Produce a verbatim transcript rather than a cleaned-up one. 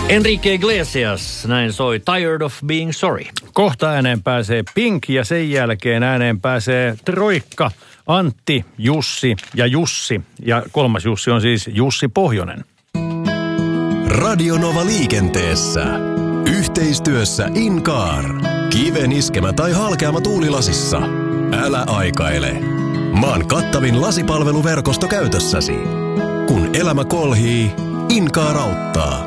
Enrique Iglesias, näin soi Tired of Being Sorry. Kohta ääneen pääsee Pink ja sen jälkeen ääneen pääsee Troikka, Antti, Jussi ja Jussi. Ja kolmas Jussi on siis Jussi Pohjonen. Radio Nova liikenteessä. Yhteistyössä Incar. Kiven iskemä tai halkeama tuulilasissa. Älä aikaile. Maan kattavin lasipalveluverkosto käytössäsi. Kun elämä kolhii, Incar auttaa.